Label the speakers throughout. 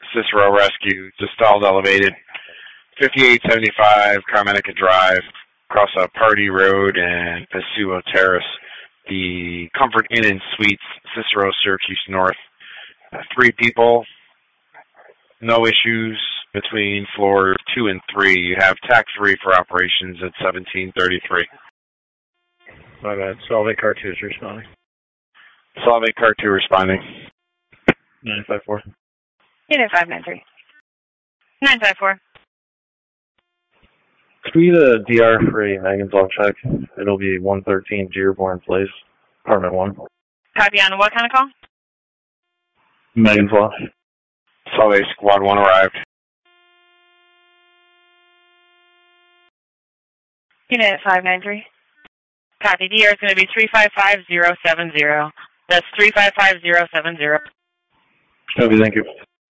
Speaker 1: Cicero Rescue, to stalled elevated, 5875 Carmenica Drive, across Party Road and Pasuo Terrace. The Comfort Inn and Suites, Cicero, Syracuse North. 3 people, no issues between floors 2 and 3. You have tax-free for operations at 1733.
Speaker 2: My bad. Solvay Car 2 is responding.
Speaker 1: Solvay Car 2 responding.
Speaker 2: 954.
Speaker 3: Unit 593. 954.
Speaker 2: Could we get a DR for a Megan's Law check? It'll be 113 Dearborn Place, apartment 1.
Speaker 3: Copy on what kind of call?
Speaker 2: Megan's Law.
Speaker 1: Solvay Squad 1 arrived.
Speaker 3: Unit 593. Copy. DR is going to be 355070. That's 355070.
Speaker 2: Copy, thank you.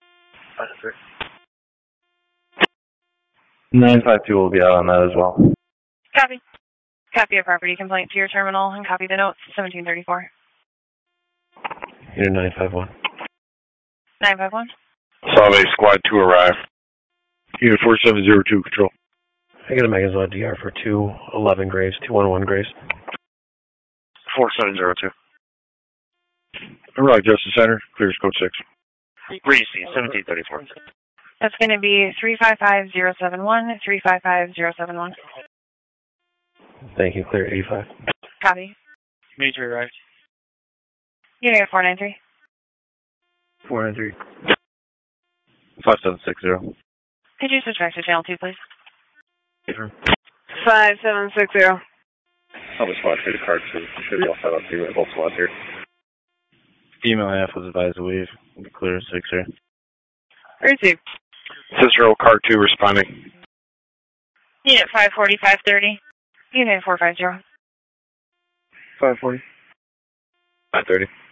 Speaker 2: 952 will be out on that as well.
Speaker 3: Copy. Copy a property complaint to your terminal and copy the notes, 1734.
Speaker 2: Unit 951.
Speaker 3: 951.
Speaker 1: Solvay Squad 2 arrived.
Speaker 2: Unit 4702, control. I got a Megan's Law DR for 211 Graves, 211 Graves.
Speaker 1: 4702.
Speaker 2: Arrive, Justice Center, clears code 6.
Speaker 1: Regency, 1734.
Speaker 3: That's going to be 355071, 355071.
Speaker 2: Thank you, clear 85.
Speaker 3: Copy.
Speaker 1: Major arrived.
Speaker 3: Unit 493.
Speaker 2: 493. 5760.
Speaker 3: Could you switch back to channel 2, please?
Speaker 4: 5760.
Speaker 2: I'll be squad 3 to card 2. Should be all set up here with both squads here. Female half was advised to leave. We'll be clear 6 here.
Speaker 4: Received.
Speaker 1: Cicero Car 2 responding.
Speaker 3: Unit 540, 530. Unit 450.
Speaker 2: 540. 530.